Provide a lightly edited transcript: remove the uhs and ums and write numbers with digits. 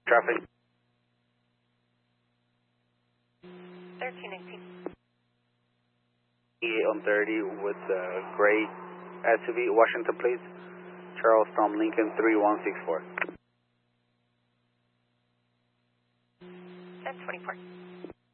Traffic. 1318. EA on 30 with gray SUV, Washington please. Charles Tom Lincoln 3164. 1024.